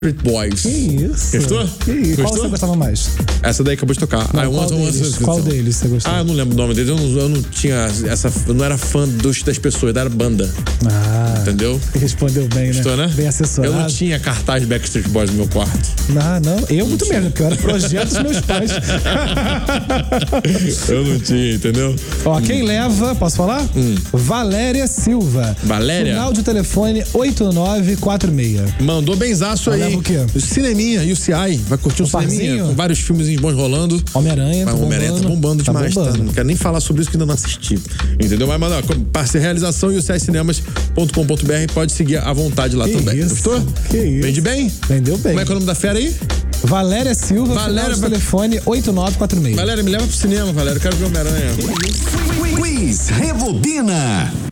Backstreet Boys. Que isso? Gostou? Que isso? Qual Gostou? você gostava mais? Essa daí acabou de tocar. Qual deles você gostou? Eu não lembro o nome deles. Eu não tinha eu não era fã das pessoas, era banda. Entendeu? Respondeu bem, Gostou, né? Bem assessorado. Eu não tinha cartaz Backstreet Boys no meu quarto. Não. Eu muito menos, porque eu era projeto dos meus pais. Eu não tinha, entendeu? Ó, quem leva, posso falar? Valéria Silva. Valéria? Final de telefone 8946. Mandou benzaço aí. Leva o quê? Cineminha, UCI. Vai curtir um cineminha com vários filmes bons rolando. Homem-Aranha. Homem-Aranha tá bombando demais. Tá? Não quero nem falar sobre isso que ainda não assisti. Entendeu? Mas manda, parceria realização ucicinemas.com.br. Pode seguir à vontade lá também. Isso? Gostou? Que isso? Vende bem? Vendeu bem. Como é que é o nome da fera aí? Valéria Silva, Valéria, final de telefone 8946. Valéria, me leva pro cinema, Valéria. Eu quero ver Homem-Aranha. Quiz Rebobina.